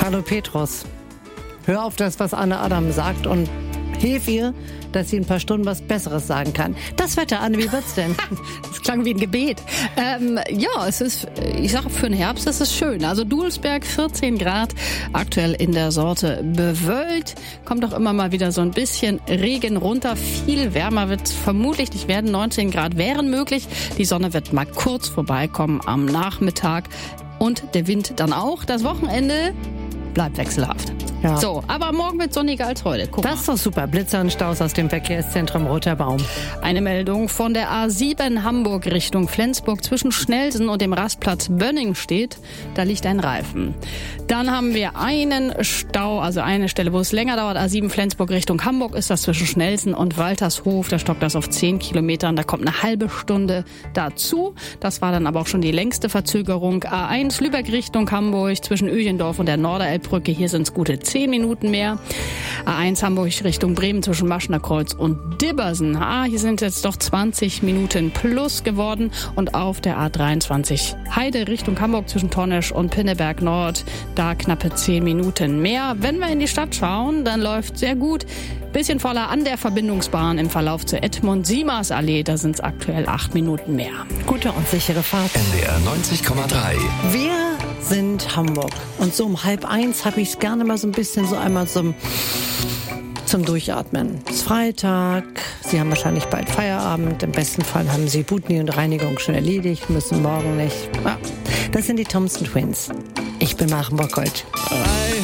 Hallo Petrus, hör auf das, was Anne Adam sagt und hilf ihr, dass sie in ein paar Stunden was Besseres sagen kann. Das Wetter, Anne, wie wird's denn? Das klang wie ein Gebet. Ja, es ist, ich sage, für den Herbst ist es schön. Also Dulsberg 14 Grad, aktuell in der Sorte bewölkt. Kommt auch immer mal wieder so ein bisschen Regen runter. Viel wärmer wird vermutlich nicht werden. 19 Grad wären möglich. Die Sonne wird mal kurz vorbeikommen am Nachmittag. Und der Wind dann auch. Das Wochenende bleibt wechselhaft. Ja. So, aber morgen wird sonniger als heute. Guck Das ist doch super. Blitzer und Staus aus dem Verkehrszentrum Roter Baum. Eine Meldung von der A7 Hamburg Richtung Flensburg zwischen Schnellsen und dem Rastplatz Bönning steht. Da liegt ein Reifen. Dann haben wir einen Stau, also eine Stelle, wo es länger dauert. A7 Flensburg Richtung Hamburg ist das zwischen Schnellsen und Waltershof. Da stockt das auf 10 Kilometern. Da kommt eine halbe Stunde dazu. Das war dann aber auch schon die längste Verzögerung. A1 Lübeck Richtung Hamburg zwischen Öjendorf und der Norderelbbrücke. Hier sind es gute 10 Minuten mehr. A1 Hamburg Richtung Bremen zwischen Maschner Kreuz und Dibbersen. Hier sind jetzt doch 20 Minuten plus geworden. Und auf der A23 Heide Richtung Hamburg zwischen Tornesch und Pinneberg Nord. Da knappe 10 Minuten mehr. Wenn wir in die Stadt schauen, dann läuft sehr gut. Bisschen voller an der Verbindungsbahn im Verlauf zur Edmund-Siemers-Allee. Da sind es aktuell 8 Minuten mehr. Gute und sichere Fahrt. NDR 90,3. Wir sind Hamburg. Und so um 12:30 habe ich es gerne mal so ein bisschen so einmal zum Durchatmen. Es ist Freitag, Sie haben wahrscheinlich bald Feierabend. Im besten Fall haben Sie Butni und Reinigung schon erledigt, müssen morgen nicht. Ja, das sind die Thompson Twins. Ich bin Maren Bockholt.